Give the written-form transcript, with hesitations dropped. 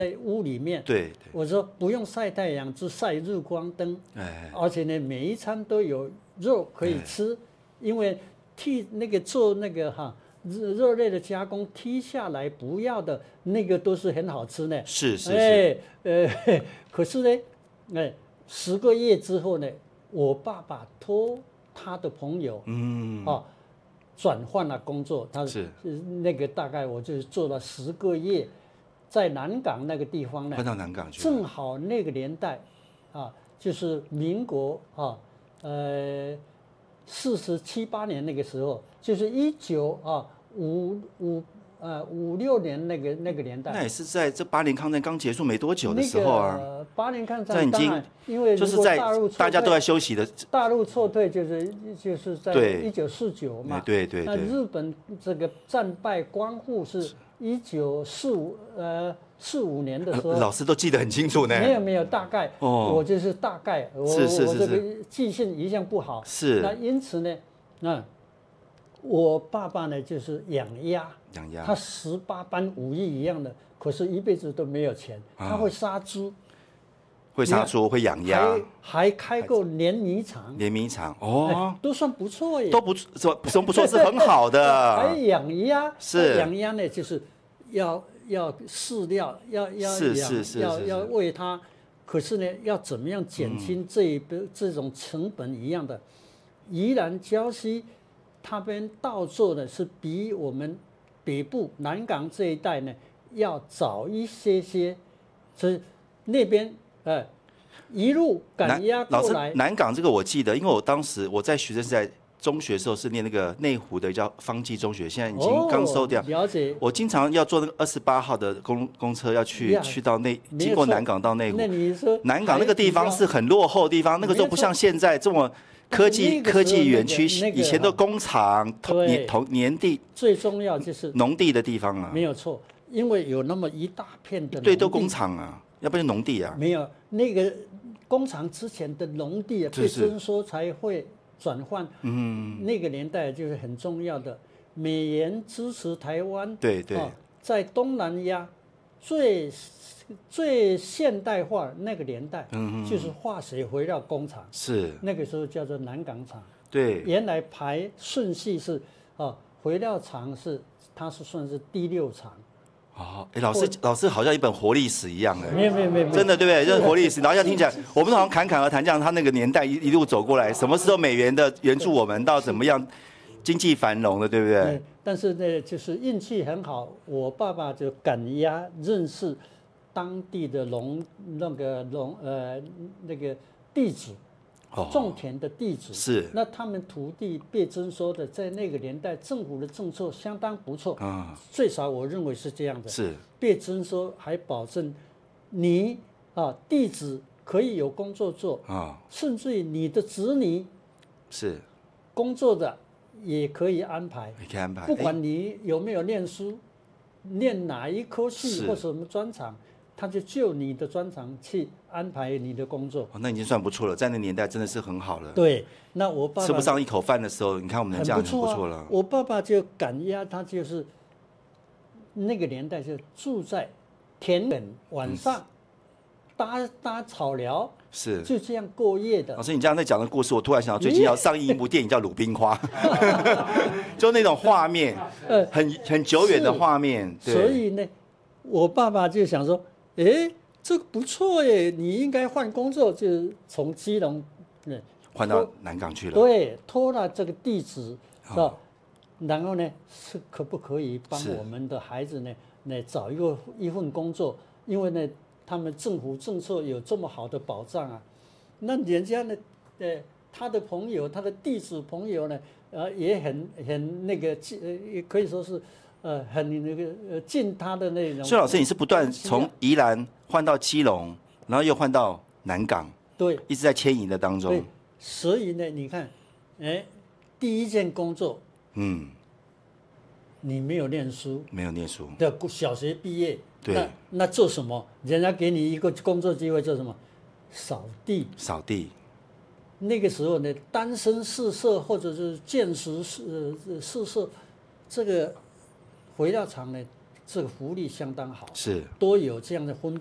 在屋里面。 对， 我说不用晒太阳，只晒日光灯。而且呢，每一餐都有肉可以吃，因为做那个肉类的加工剔下来不要的那个都是很好吃呢。 是。 可是呢，10个月之后呢，我爸爸托他的朋友，转换了工作，他是那个大概我就是做了10个月，在南港那个地方呢， 换到南港去， 正好那个年代，就是民国47、8年那个时候，就是1956年那个年代。 那也是在这8年抗战刚结束没多久的时候啊。 8年抗战当然，因为就是在大家都在休息的， 大陆撤退就是在1949嘛。 对。 那日本这个战败光复是1945年的时候。 老师都记得很清楚呢。 没有，大概我就是大概，我这个记性一向不好。 是。 那因此呢，我爸爸呢就是养鸭，他18般武艺一样的，可是一辈子都没有钱。他会杀猪， 会养鸭， 还开过碾米厂，都算不错耶。 都不错，是很好的。 还养鸭， 是养鸭呢，就是要饲料，要养，要喂它。可是呢，要怎么样减轻这种成本一样的？宜兰礁溪他们稻作呢是比我们北部南港这一带呢要早一些，所以那边一路赶鸭过来。 老师，南港这个我记得，因为我当时我在学生时代中学的时候是念那个内湖的叫方济中学，现在已经刚收掉。 了解。 我经常要坐那个28号的公车要去到经过南港到内湖。 那你说南港那个地方是很落后的地方，那个时候不像现在这么科技园区，以前的工厂、年地， 最重要就是农地的地方啊。 没有错，因为有那么一大片的农地， 对，都工厂啊，要不然农地啊。 没有那个工厂之前的农地被征收才会转换。那个年代就是很重要的，美元支持台湾。 对， 在东南亚最现代化那个年代，就是化学肥料工厂， 是那个时候叫做南港厂。 对， 原来排顺序是肥料厂它是算是第6厂。 老师好像一本活历史一样哎。 没有， 真的对不对？就是活历史，然后要听起来，我们好像侃侃而谈，这样他那个年代一路走过来，什么时候美元的援助我们到怎么样经济繁荣的，对不对？ 但是呢，就是运气很好，我爸爸就赶鸭认识当地的那个地主，种田的地主。 是。 那他们土地被征收的，在那个年代政府的政策相当不错。最少我认为是这样的。 是。 被征收还保证你地主可以有工作做甚至于你的子女是工作的也可以安排，不管你有没有念书，念哪一科系或什么专长，他就你的专长去安排你的工作。 那已经算不错了，在那年代真的是很好了。 对，那我爸爸吃不上一口饭的时候，你看我们这样很不错了。 我爸爸就赶鸭，他就是那个年代就住在田埂，晚上搭草寮。 是就这样过夜的。 老师，你这样在讲的故事，我突然想到最近要上映一部电影叫《鲁冰花》，就那种画面，很久远的画面。 所以呢，我爸爸就想说，这个不错耶，你应该换工作，就从基隆换到南港去了。 对，托了这个地址，然后呢，是可不可以帮我们的孩子呢找一份工作？因为呢，他们政府政策有这么好的保障啊，那人家呢，他的朋友，他的地主朋友呢，也很那个，可以说是，很那个尽他的那种。 所以老师，你是不断从宜兰换到基隆，然后又换到南港， 对， 一直在迁移的当中。 对，所以呢，你看，第一件工作，你没有念书，的小学毕业。 对， 那做什么？人家给你一个工作机会，做什么？扫地。那个时候呢，单身宿舍或者是建筑宿舍，这个肥料厂呢， 这个福利相当好， 是都有这样的分